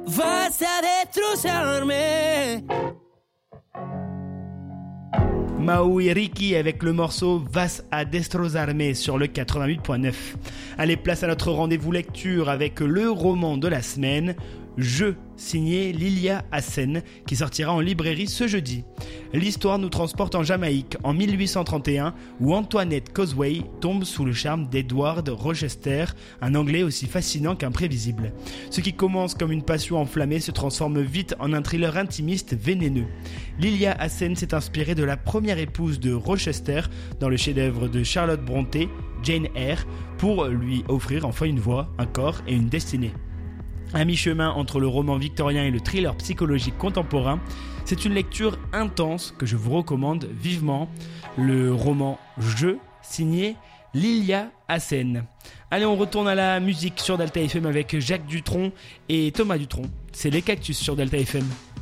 vas a destrozarme. Mau et Ricky avec le morceau Vas a destrozarme sur le 88.9. Allez, place à notre rendez-vous lecture avec le roman de la semaine, Je, signé Lilia Hassen, qui sortira en librairie ce jeudi. L'histoire nous transporte en Jamaïque en 1831, où Antoinette Causeway tombe sous le charme d'Edward Rochester, un Anglais aussi fascinant qu'imprévisible. Ce qui commence comme une passion enflammée se transforme vite en un thriller intimiste vénéneux. Lilia Hassen s'est inspirée de la première épouse de Rochester dans le chef-d'œuvre de Charlotte Brontë, Jane Eyre, pour lui offrir enfin une voix, un corps et une destinée. À mi-chemin entre le roman victorien et le thriller psychologique contemporain, c'est une lecture intense que je vous recommande vivement. Le roman Je, signé Lilia Hassen. Allez, on retourne à la musique sur Delta FM avec Jacques Dutronc et Thomas Dutronc. C'est les Cactus sur Delta FM.